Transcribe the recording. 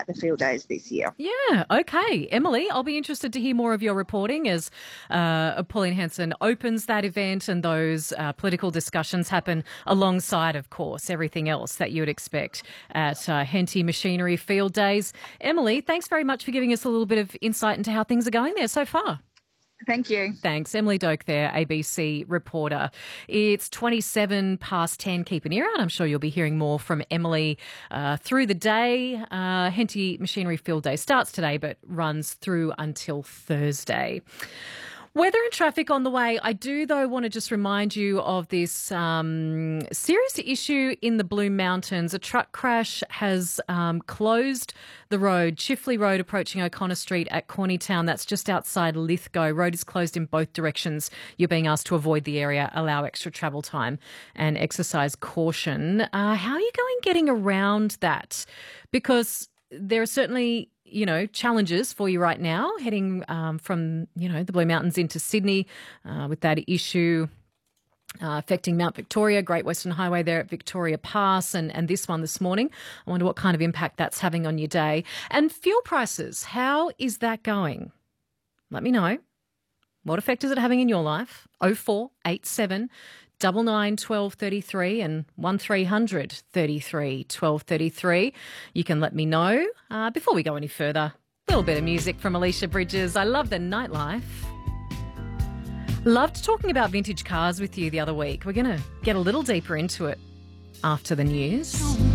at the field days this year. Yeah, okay. Emily, I'll be interested to hear more of your reporting as Pauline Hanson opens that event and those political discussions happen alongside, of course, everything else that you would expect at Henty Machinery Field Days. Emily, thanks very much for giving us a little bit of insight into how things are going there so far. Thank you. Thanks. Emily Doak there, ABC reporter. It's 27 past 10. Keep an ear out. I'm sure you'll be hearing more from Emily through the day. Henty Machinery Field Day starts today but runs through until Thursday. Weather and traffic on the way. I do, though, want to just remind you of this serious issue in the Blue Mountains. A truck crash has closed the road, Chifley Road approaching O'Connor Street at Cornytown. That's just outside Lithgow. Road is closed in both directions. You're being asked to avoid the area, allow extra travel time and exercise caution. How are you getting around that? Because there are certainly challenges for you right now heading from, the Blue Mountains into Sydney with that issue affecting Mount Victoria, Great Western Highway there at Victoria Pass and this one this morning. I wonder what kind of impact that's having on your day. And fuel prices, how is that going? Let me know. What effect is it having in your life? 0487 99 12 33 and 1300 33 12 33. You can let me know. Before we go any further, a little bit of music from Alicia Bridges. I love the nightlife. Loved talking about vintage cars with you the other week. We're going to get a little deeper into it after the news.